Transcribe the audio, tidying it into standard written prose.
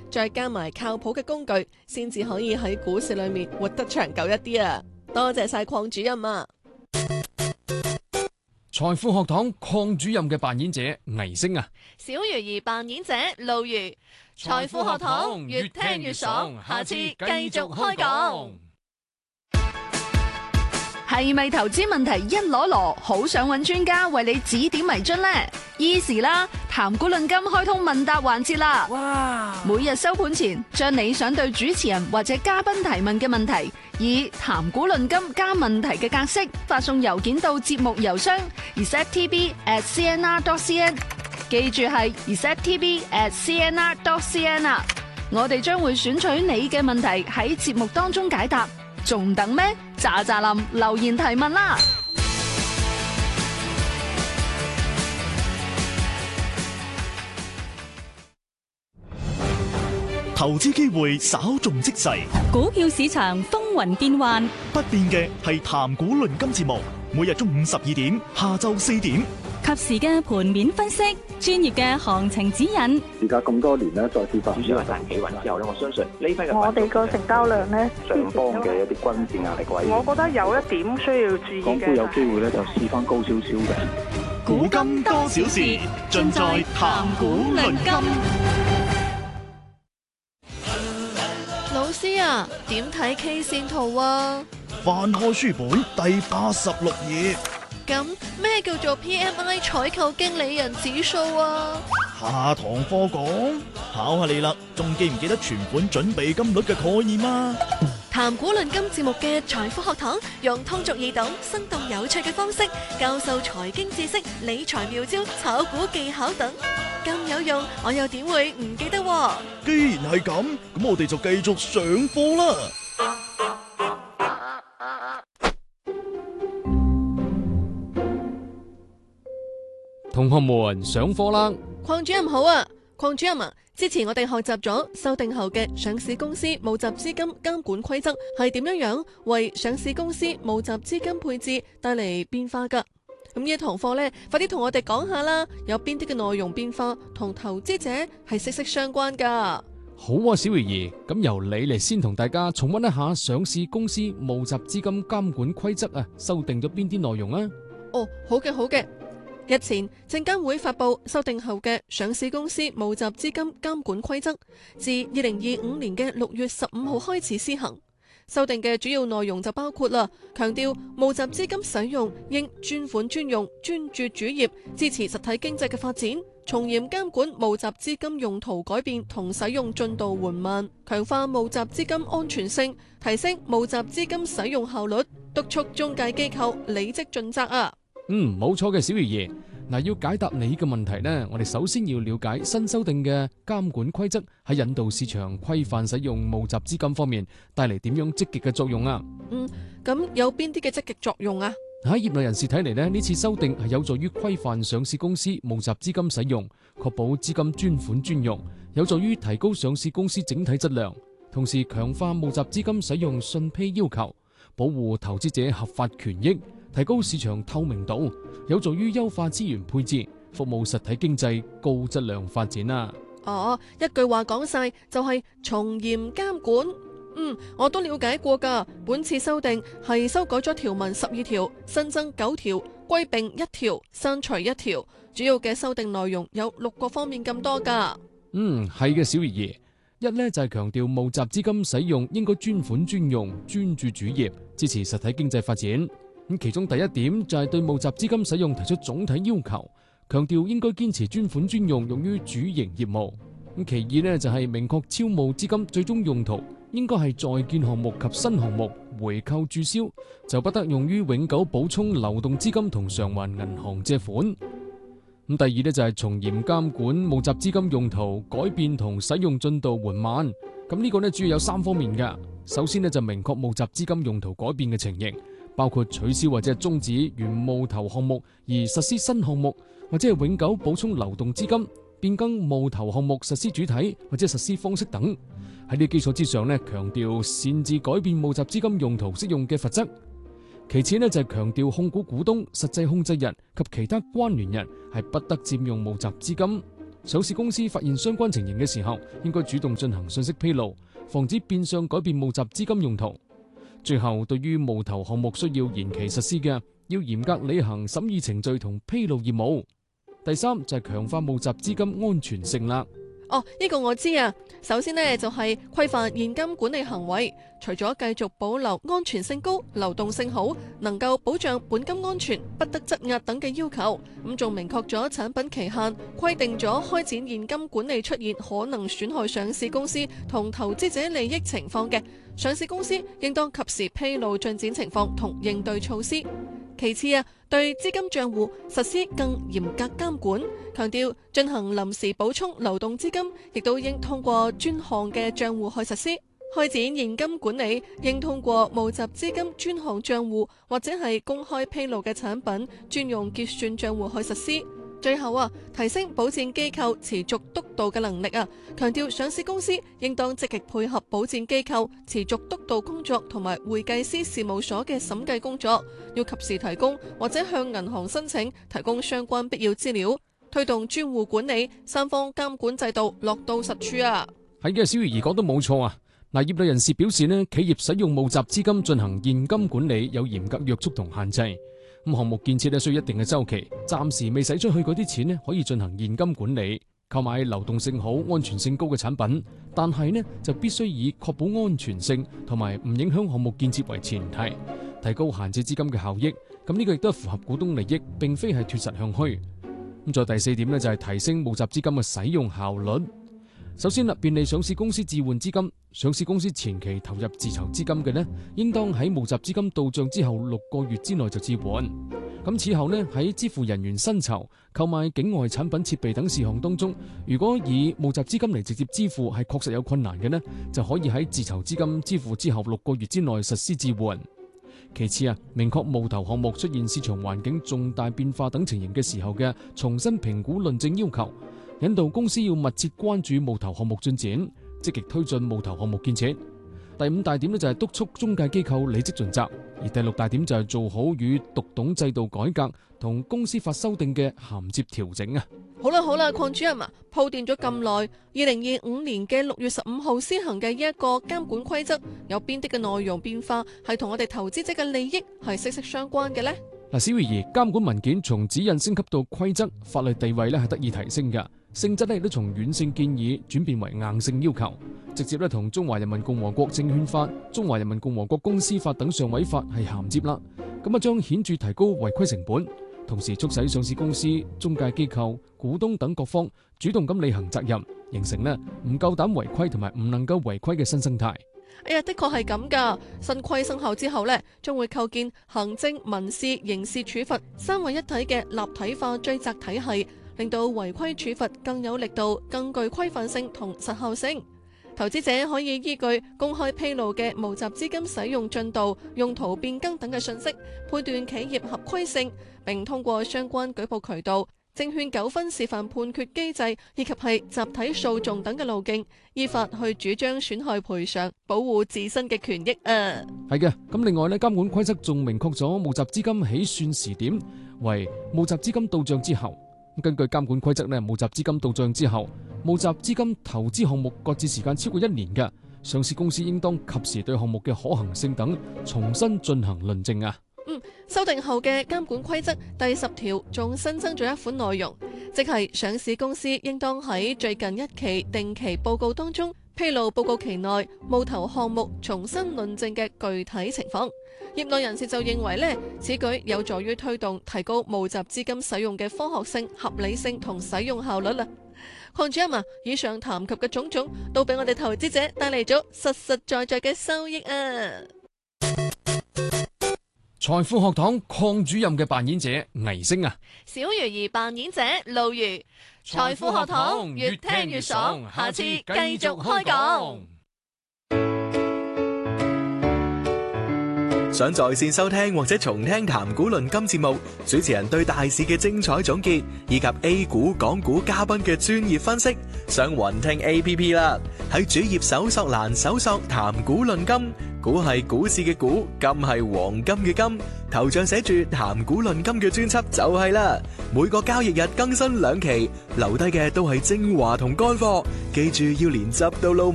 再加埋靠譜嘅工具，先至可以喺股市裏面活得長久一啲啊！多謝晒鄺主任啊！ 財富學堂鄺主任嘅扮演者倪星啊， 小魚兒扮演者路如，財富學堂越聽越爽，下次繼續開講。 係咪投資問題一籮籮，好想揾專家為你指點迷津呢？Easy 啦，談股論金開通問答環節啦！哇！每日收盤前，將你想對主持人或者嘉賓提問嘅問題，以談股論金加問題嘅格式發送郵件到節目郵箱 receptv@cnr.cn， 記住係 receptv@cnr.cn 啊！我哋將會選取你嘅問題喺節目當中解答。仲等咩？喳喳林留言提問啦！ 投資機會稍縱即逝， 股票市場風雲變幻， 不變嘅係談股論金節目，每日中午12點，下晝4點， 及時嘅盤面分析，專業嘅行情指引。 而家咁多年咧，再次發展一旦企穩之後咧，我相信呢批嘅我哋個成交量咧， 上方嘅一啲均線壓力位， 我覺得有一點需要注意嘅。 港股有機會咧就試翻高少少嘅。 古今多少事，盡在談股論金。 老師啊，點睇 K 線圖啊？ 翻開書本第86頁。 咁咩叫做 PMI 採購經理人指數啊？ 下堂課講，考下你啦，仲記唔記得存款準備金率嘅概念啊？ 談股論金節目嘅財富學堂，用通俗易懂、生動有趣嘅方式教授財經知識、理財妙招、炒股技巧等，咁有用，我又點會唔記得？ 既然係咁，咁我哋就繼續上課啦。 同學們上課啦！ 鄺主任好啊，鄺主任啊，之前我哋學習咗修訂後嘅上市公司募集資金監管規則係點樣為上市公司募集資金配置帶嚟變化噶。咁呢一堂課呢，快啲同我哋講下啦，有邊啲嘅內容變化同投資者係息息相關噶？ 好啊，小魚兒，咁由你嚟先同大家重溫一下上市公司募集資金監管規則啊，修訂咗邊啲內容啊？ 哦，好嘅好嘅。日前，證監會發布修訂後嘅上市公司募集資金監管規則，自2025年嘅6月15號開始施行。修訂嘅主要內容就包括啦，強調募集資金使用應專款專用、專注主業，支持實體經濟嘅發展；從嚴監管募集資金用途改變同使用進度緩慢，強化募集資金安全性，提升募集資金使用效率，督促中介機構履職盡責啊！ 冇錯嘅，小魚兒。嗱，要解答你嘅問題呢，我哋首先要了解新修訂嘅監管規則喺引導市場規範使用募集資金方面帶嚟點樣積極嘅作用啊？ 咁有邊啲嘅積極作用啊？ 喺業內人士睇嚟呢，呢次修訂係有助於規範上市公司募集資金使用，確保資金專款專用，有助於提高上市公司整體質量，同時強化募集資金使用信披要求，保護投資者合法權益，提高市場透明度，有助於優化資源配置，服務實體經濟高質量發展啊！ 一句話講晒就係從嚴監管。我都了解過噶。本次修訂係修改咗條文12條，新增9條，歸併1條，刪除1條。主要嘅修訂內容有6個方面咁多噶。 係嘅，小魚兒。一呢就係強調募集資金使用應該專款專用，專注主業，支持實體經濟發展。其中第一點就係對募集資金使用提出總體要求，強調應該堅持專款專用，用於主營業務。其二呢就係明確超募資金最終用途應該係在建項目及新項目回購註銷，就不得用於永久補充流動資金同償還銀行借款。第二呢就係從嚴監管募集資金用途改變同使用進度緩慢。呢個呢主要有3方面嘅。首先呢就明確募集資金用途改變嘅情形，包括取消或者終止原募投項目而實施新項目，或者係永久補充流動資金，變更募投項目實施主體或者實施方式等。喺呢基礎之上呢，強調擅自改變募集資金用途適用嘅罰則。其次呢就係強調控股股東、實際控制人及其他關聯人係不得佔用募集資金。 上市公司發現相關情形嘅時候，應該主動進行信息披露，防止變相改變募集資金用途。最後，對於募投項目需要延期實施嘅，要嚴格履行審議程序同披露義務。第三就係強化募集資金安全性啦。 呢個我知啊。首先呢，就係規範現金管理行為，除咗繼續保留安全性高、流動性好、能夠保障本金安全、不得質押等嘅要求，咁仲明確咗產品期限，規定咗開展現金管理出現可能損害上市公司同投資者利益情況嘅，上市公司應當及時披露進展情況同應對措施。其次啊，對資金賬戶實施更嚴格監管，強調進行臨時補充流動資金，亦都應通過專項嘅賬戶去實施。開展現金管理應通過募集資金專項賬戶或者係公開披露嘅產品專用結算賬戶去實施。最後啊，提升保薦機構持續督導嘅能力啊，強調上市公司應當積極配合保薦機構持續督導工作同埋會計師事務所嘅審計工作，要及時提供或者向銀行申請提供相關必要資料，推動專戶管理三方監管制度落到實處啊。 係嘅，小魚兒講得冇錯啊。嗱，業內人士表示呢，企業使用募集資金進行現金管理有嚴格約束同限制。咁項目建設需要一定嘅周期，暫時未使出去嗰啲錢可以進行現金管理，購買流動性好、安全性高嘅產品，但係就必須以確保安全性同埋唔影響項目建設為前提，提高閒置資金嘅效益。咁呢個亦都係符合股東利益，並非係脫實向虛。咁再第四點就係提升募集資金嘅使用效率。首先便利上市公司置換資金。上市公司前期投入自籌資金嘅應當喺募集資金到賬之後6個月之內就置換。咁此後喺支付人員薪酬、購買境外產品設備等事項當中，如果以募集資金嚟直接支付係確實有困難嘅就可以喺自籌資金支付之後6個月之內實施置換。其次明確募投項目出現市場環境重大變化等情形嘅時候嘅重新評估論證要求，引導公司要密切關注募投項目進展，積極推進募投項目建設。第五大點就係督促中介機構履職盡責，而第六大點就係做好與讀懂制度改革同公司法修訂嘅銜接調整啊。 好啦，鄺主任啊，鋪墊咗咁耐，2025年嘅6月15號施行嘅呢一個監管規則，有邊啲嘅內容變化係同我哋投資者嘅利益係息息相關嘅呢？ 小魚兒，監管文件從指引升級到規則，法律地位係得以提升嘅，性質亦都從軟性建議轉變為硬性要求，直接同中華人民共和國證券法、中華人民共和國公司法等上位法係銜接啦。咁將顯著提高違規成本，同時促使上市公司、中介機構、股東等各方主動咁履行責任，形成唔夠膽違規同埋唔能夠違規嘅新生態。 的確係咁噶。新規生效之後將會構建行政、民事、刑事處罰三位一體嘅立體化追責體系，令到違規處罰更有力度、更具規範性同實效性。投資者可以依據公開披露嘅募集資金使用進度、用途變更等嘅信息，判斷企業合規性，並通過相關舉報渠道、證券糾紛示範判決機制以及係集體訴訟等嘅路徑，依法去主張損害賠償，保護自身嘅權益啊。 係嘅，咁另外監管規則仲明確咗募集資金起算時點為募集資金到賬之後。根據監管規則募集資金到賬之後，募集資金投資項目擱置時間超過1年嘅上市公司，應當及時對項目嘅可行性等重新進行論證啊。 修訂後嘅監管規則第10條仲新增咗一款內容，即係上市公司應當喺最近一期定期報告當中披露報告期內募投項目重新論證嘅具體情況。業內人士就認為此舉有助於推動提高募集資金使用嘅科學性、合理性同使用效率啦。鄺主任啊，以上談及嘅種種都俾我哋投資者帶嚟咗實實在在嘅收益啊！ 財富學堂鄺主任嘅扮演者倪星啊， 小魚兒扮演者路如。財富學堂越聽越爽，下次繼續開講。 想在線收聽或者重聽談股論金節目，主持人對大市嘅精彩總結，以及 A 股、港股嘉賓嘅專業分析，上雲聽 APP 啦。喺主頁搜索欄搜索談股論金， 股係股市嘅股，金係黃金嘅金，頭像寫住談股論金嘅專輯就係啦。每個交易日更新2期，留低嘅都係精華同乾貨，記住要連汁到老